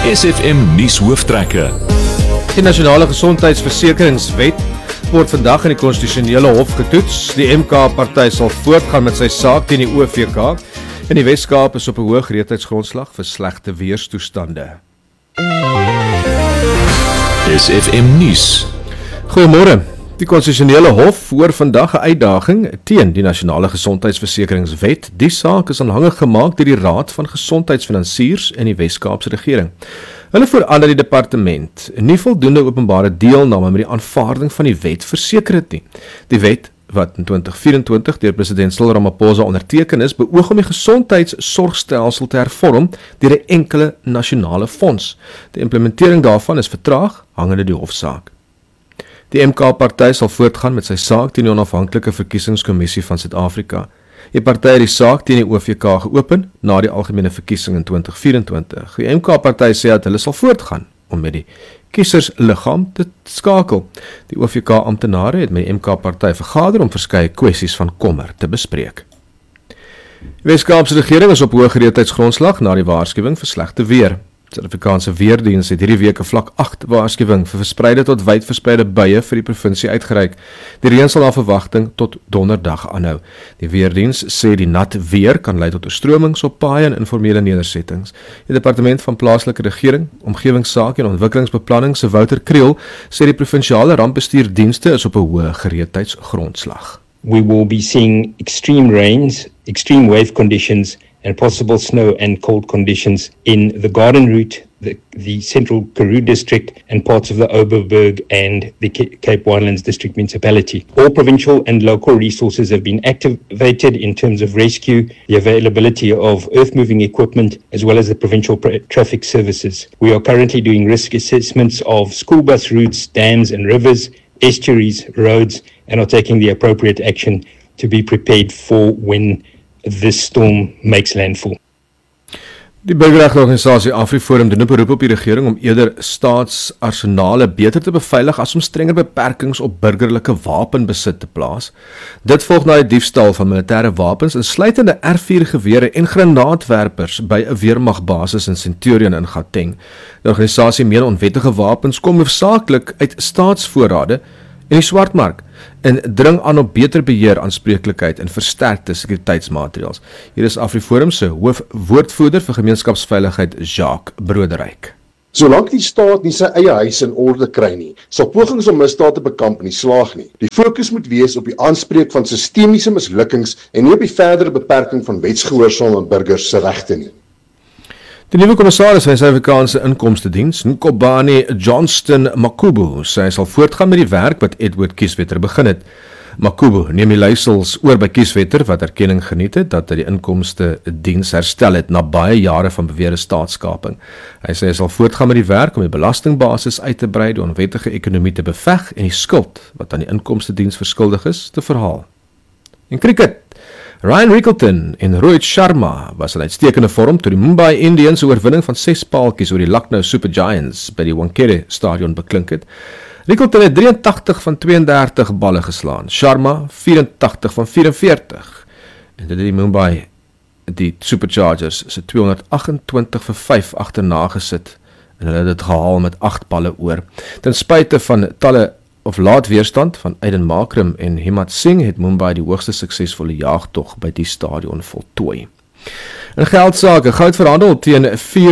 SFM nuus hooftrekke. Die Nasionale Gesondheidsversekeringswet word vandag in die Konstitusionele Hof getoets. Die MK-party sal voortgaan met sy saak teen die OVK. En die Weskaap is op 'n hoë gereedheidsgrondslag vir slegte weerstoestande. SFM nuus. Goeiemôre. Die Konstitusionele Hof hoor vandag 'n uitdaging teen die Nasionale Gesondheidsversekeringswet. Die saak is aanhangig gemaak deur die Raad van Gesondheidsfinansiers in die Weskaapse regering. Hulle voer aan dat die departement nie voldoende openbare deelname met die aanvaarding van die wet verseker het nie. Die wet, wat in 2024 deur president Cyril Ramaphosa onderteken is, beoog om die gesondheidsorgstelsel te hervorm deur 'n enkele nasionale fonds. Die implementering daarvan is vertraag, hangende die hofsaak. Die MK-party sal voortgaan met sy saak teen die Onafhanklike Verkiesingskommissie van Suid-Afrika. Die party het die saak teen die OVK geopen na die algemene verkiesing in 2024. Die MK-party sê dat hulle sal voortgaan om met die kiesersliggaam te skakel. Die OVK-amptenare het met die MK-party vergader om verskeie kwessies van kommer te bespreek. Die Weskaapse regering is op hoë gereedheidsgrondslag na die waarskuwing vir slegte weer. Die Suid-Afrikaanse Weerdiens het hierdie week 'n vlak 8 waarskuwing vir verspreide tot wyd verspreide buie vir die provinsie uitgereik. Die reën sal na verwagting tot donderdag aanhou. Die Weerdiens sê die nat weer kan lei tot oorstromings op paaie en informele nedersettings. Die Departement van Plaaslike Regering, Omgewingsake en Ontwikkelingsbeplanning se Wouter Kriel sê die provinsiale rampbestuurdienste is op 'n hoë gereedheidsgrondslag. We will be seeing extreme rains, extreme wave conditions, and possible snow and cold conditions in the Garden Route, the Central Karoo District, and parts of the Oberberg and the Cape Winelands District Municipality. All provincial and local resources have been activated in terms of rescue, the availability of earth-moving equipment, as well as the provincial traffic services. We are currently doing risk assessments of school bus routes, dams and rivers, estuaries, roads, and are taking the appropriate action to be prepared for when this storm makes landfall. Die burgerregteorganisasie AfriForum doen 'n beroep op die regering om eerder staatsarsenale beter te beveilig as om strenger beperkings op burgerlike wapenbesit te plaas. Dit volg na die diefstal van militêre wapens, insluitende R4 gewere en granaatwerpers by 'n weermagbasis in Centurion in Gauteng. Die organisasie meen onwettige wapens kom hoofsaaklik uit staatsvoorrade en die swartmark en dring aan op beter beheer, aanspreeklikheid en versterkte sekuriteitsmaatreëls. Hier is AfriForum se hoofwoordvoerder vir gemeenskapsveiligheid, Jacques Broderyk. Solank die staat nie sy eie huis in orde kry nie, sal pogings om misdaad te bekamp nie slaag nie. Die fokus moet wees op die aanspreek van sistemiese mislukkings en nie op die verdere beperking van wetsgehoorsame burgers se regte nie. Die nuwe kommissaris van die Suid-Afrikaanse Inkomstediens, Nkobani Johnston Makubu, sê hy sal voortgaan met die werk wat Edward Kieswetter begin het. Makubu neem die leiersels oor by Kieswetter wat erkenning geniet het dat hy die inkomstediens herstel het na baie jare van beweerde staatskaping. Hy sê hy sal voortgaan met die werk om die belastingbasis uit te brei, die onwettige ekonomie te beveg en die skuld wat aan die inkomstediens verskuldig is te verhaal. En cricket. Ryan Rickelton en Rohit Sharma was in uitstekende vorm toe die Mumbai Indians se oorwinning van 6 paaltjies oor die Lucknow Super Giants by die Wankhede Stadion beklink het. Rickelton het 83 van 32 balle geslaan, Sharma 84 van 44. En dit het die Mumbai, die Superchargers, se 228 vir 5 agterna gesit en hulle het dit gehaal met 8 balle oor. Ten spyte van talle of laat weerstand van Aiden Markram en Himmat Singh het Mumbai die hoogste suksesvolle jaagtog by die stadion voltooi. In geldsake, goud verhandel teen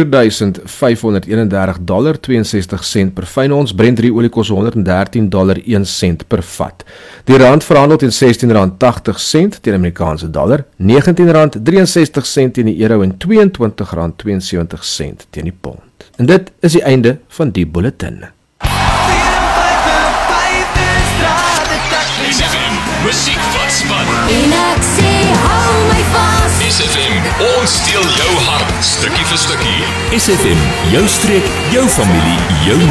$4,531.62 per fyn ons, Brent olie kos $113.01 per vat. Die rand verhandel teen R16.80 teen Amerikaanse dollar, R19.63 teen die euro en R22.72 teen die pond. En dit is die einde van die bulletin. SFM, musiek wat span. En ek sê, hou my vas. SFM, ons steel jou hart, stukkie vir stukkie. SFM, jou streek, jou familie, jou